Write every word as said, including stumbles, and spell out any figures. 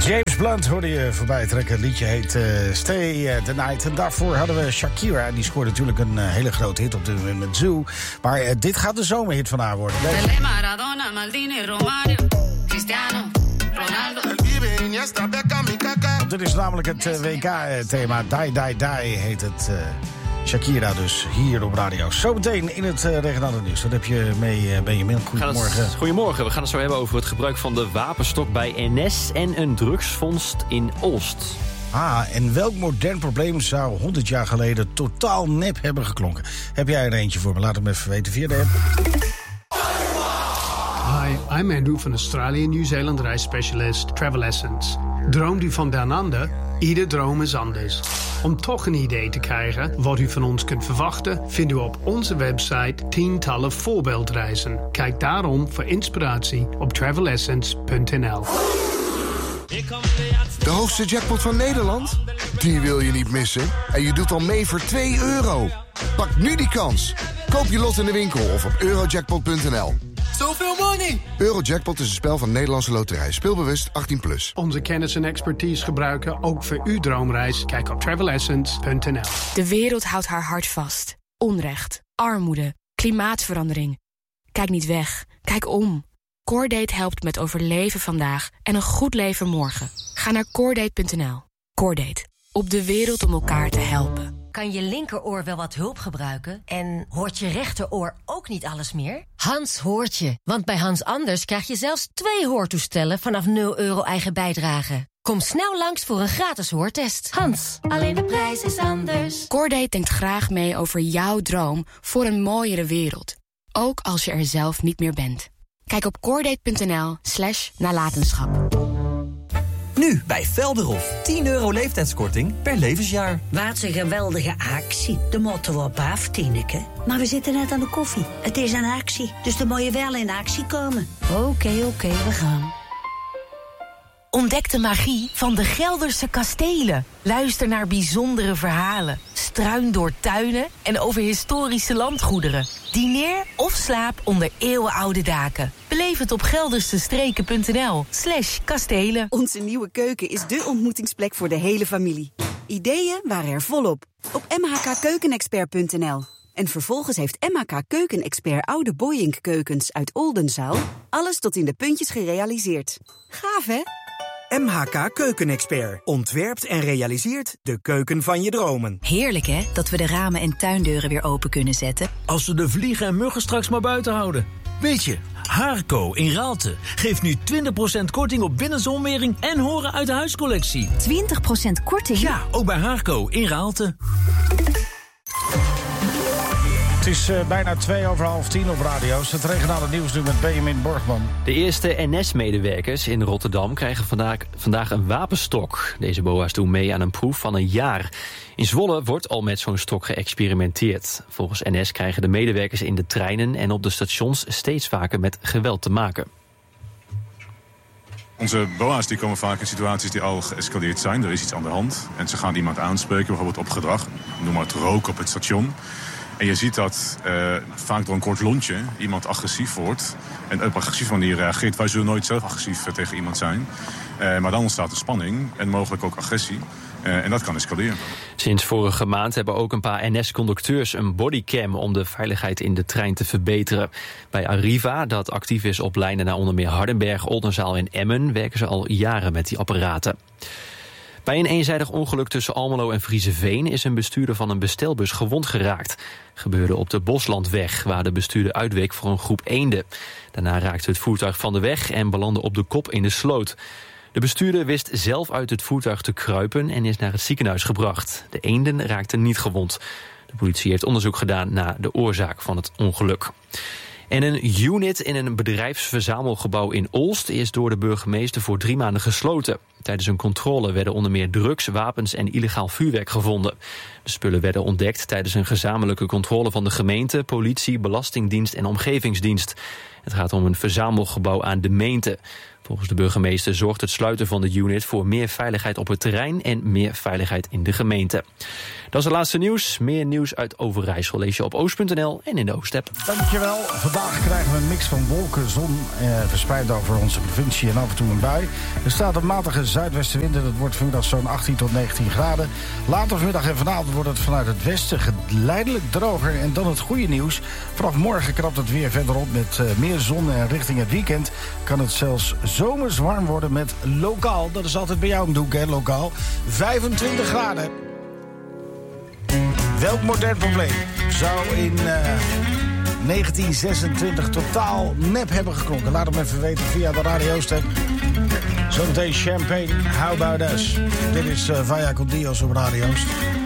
James Blunt hoorde je voorbij trekken. Het liedje heet uh, Stay the Night. En daarvoor hadden we Shakira. Die scoorde natuurlijk een uh, hele grote hit op dit moment met Zoo. Maar uh, dit gaat de zomerhit van haar worden. Deze. Maradona, Maldini, Romario, Cristiano, Ronaldo. Dit is namelijk het uh, W K-thema. Die, die, die heet het. Uh, Shakira dus, hier op radio. Zometeen in het uh, regionale nieuws. Dat heb je mee, uh, Benjamin. Goedemorgen. Het, goedemorgen. We gaan het zo hebben over het gebruik van de wapenstok bij N S... en een drugsvondst in Olst. Ah, en welk modern probleem zou honderd jaar geleden totaal nep hebben geklonken? Heb jij er eentje voor me? Laat hem even weten via de app. Hi, I'm Andrew van Australië en Nieuw-Zeeland reisspecialist Travel Essence. Droomt u van down under? Ieder droom is anders. Om toch een idee te krijgen wat u van ons kunt verwachten, vindt u op onze website tientallen voorbeeldreizen. Kijk daarom voor inspiratie op travel essence punt n l. De hoogste jackpot van Nederland? Die wil je niet missen. En je doet al mee voor twee euro. Pak nu die kans. Koop je lot in de winkel of op eurojackpot punt n l. Zoveel money! Eurojackpot is een spel van Nederlandse Loterij. Speelbewust achttien plus. Onze kennis en expertise gebruiken ook voor uw droomreis. Kijk op travel essence punt n l. De wereld houdt haar hart vast. Onrecht, armoede, klimaatverandering. Kijk niet weg, kijk om. Coordate helpt met overleven vandaag en een goed leven morgen. Ga naar coordate punt n l. Coordate, op de wereld om elkaar te helpen. Kan je linkeroor wel wat hulp gebruiken? En hoort je rechteroor ook niet alles meer? Hans hoort je, want bij Hans Anders krijg je zelfs twee hoortoestellen vanaf nul euro eigen bijdrage. Kom snel langs voor een gratis hoortest. Hans, alleen de prijs is anders. Coordate denkt graag mee over jouw droom voor een mooiere wereld. Ook als je er zelf niet meer bent. Kijk op coordate punt n l slash nalatenschap. Nu bij Velderhof. tien euro leeftijdskorting per levensjaar. Wat een geweldige actie. De motto op af, Tineke. Maar we zitten net aan de koffie. Het is een actie, dus dan moet je wel in actie komen. Oké, okay, oké, okay, we gaan. Ontdek de magie van de Gelderse kastelen. Luister naar bijzondere verhalen. Struin door tuinen en over historische landgoederen. Dineer of slaap onder eeuwenoude daken. Beleef het op geldersestreken punt n l slash kastelen. Onze nieuwe keuken is dé ontmoetingsplek voor de hele familie. Ideeën waren er volop. Op m h k keukenexpert punt n l. En vervolgens heeft M H K Keukenexpert oude Boyink keukens uit Oldenzaal alles tot in de puntjes gerealiseerd. Gaaf, hè? M H K Keukenexpert ontwerpt en realiseert de keuken van je dromen. Heerlijk, hè, dat we de ramen en tuindeuren weer open kunnen zetten. Als we de vliegen en muggen straks maar buiten houden. Weet je, Haarco in Raalte geeft nu twintig procent korting op binnenzonwering en horen uit de huiscollectie. twintig procent korting? Ja, ook bij Haarco in Raalte. Het is uh, bijna twee over half tien op radio's. Het regionale nieuws nu met Benjamin Borgman. De eerste N S-medewerkers in Rotterdam krijgen vandaag, vandaag een wapenstok. Deze boa's doen mee aan een proef van een jaar. In Zwolle wordt al met zo'n stok geëxperimenteerd. Volgens N S krijgen de medewerkers in de treinen en op de stations steeds vaker met geweld te maken. Onze B O A's die komen vaak in situaties die al geëscaleerd zijn. Er is iets aan de hand en ze gaan iemand aanspreken, bijvoorbeeld op gedrag. Noem maar het roken op het station. En je ziet dat uh, vaak door een kort lontje iemand agressief wordt. En op een agressieve manier reageert. Wij zullen nooit zelf agressief uh, tegen iemand zijn. Uh, maar dan ontstaat er spanning en mogelijk ook agressie. Uh, en dat kan escaleren. Sinds vorige maand hebben ook een paar N S-conducteurs een bodycam om de veiligheid in de trein te verbeteren. Bij Arriva, dat actief is op lijnen naar onder meer Hardenberg, Oldenzaal en Emmen, werken ze al jaren met die apparaten. Bij een eenzijdig ongeluk tussen Almelo en Vriezeveen is een bestuurder van een bestelbus gewond geraakt. Gebeurde op de Boslandweg, waar de bestuurder uitweek voor een groep eenden. Daarna raakte het voertuig van de weg en belandde op de kop in de sloot. De bestuurder wist zelf uit het voertuig te kruipen en is naar het ziekenhuis gebracht. De eenden raakten niet gewond. De politie heeft onderzoek gedaan naar de oorzaak van het ongeluk. En een unit in een bedrijfsverzamelgebouw in Olst is door de burgemeester voor drie maanden gesloten. Tijdens een controle werden onder meer drugs, wapens en illegaal vuurwerk gevonden. De spullen werden ontdekt tijdens een gezamenlijke controle van de gemeente, politie, belastingdienst en omgevingsdienst. Het gaat om een verzamelgebouw aan de Meente. Volgens de burgemeester zorgt het sluiten van de unit voor meer veiligheid op het terrein en meer veiligheid in de gemeente. Dat is het laatste nieuws. Meer nieuws uit Overijssel lees je op oost punt n l en in de Oostep. Dankjewel. Vandaag krijgen we een mix van wolken, zon eh, verspreid over onze provincie en af en toe een bui. Er staat een matige zuidwestenwind en het wordt vanmiddag zo'n achttien tot negentien graden. Later vanmiddag en vanavond wordt het vanuit het westen geleidelijk droger. En dan het goede nieuws. Vanaf morgen krapt het weer verder op met uh, meer zon en richting het weekend kan het zelfs zomers warm worden met lokaal. Dat is altijd bij jou om de hoek, hè, lokaal. vijfentwintig graden. Welk modern probleem zou in uh, negentien zesentwintig totaal nep hebben geklonken? Laat hem even weten via de radiostem. Zometeen Champagne, How About Us. Dit is uh, Vaya con Dios op radio's.